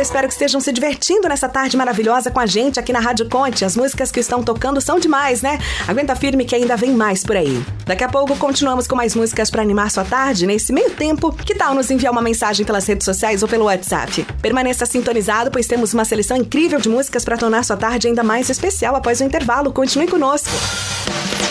espero que estejam se divertindo nessa tarde maravilhosa com a gente aqui na Rádio Conte. As músicas que estão tocando são demais, né? Aguenta firme que ainda vem mais por aí. Daqui a pouco continuamos com mais músicas para animar sua tarde. Nesse meio tempo, que tal nos enviar uma mensagem pelas redes sociais ou pelo WhatsApp? Permaneça sintonizado, pois temos uma seleção incrível de músicas para tornar sua tarde ainda mais especial após o intervalo. Continue conosco.